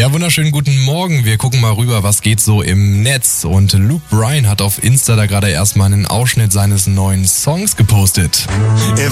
Ja, wunderschönen guten Morgen. Wir gucken mal rüber, was geht so im Netz. Und Luke Bryan hat auf Insta da gerade erstmal einen Ausschnitt seines neuen Songs gepostet.